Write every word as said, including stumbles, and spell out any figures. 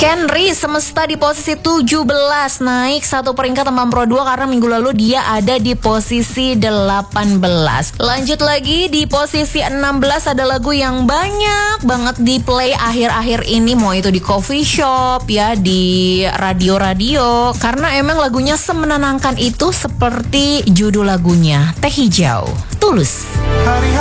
Kenry Semesta di posisi tujuh belas, naik satu peringkat Tembang Pro dua karena minggu lalu dia ada di posisi delapan belas. Lanjut lagi di posisi enam belas ada lagu yang banyak banget di play akhir-akhir ini, mau itu di coffee shop ya, di radio-radio, karena emang lagunya semenenangkan itu seperti judul lagunya, Teh Hijau, Tulus. Hari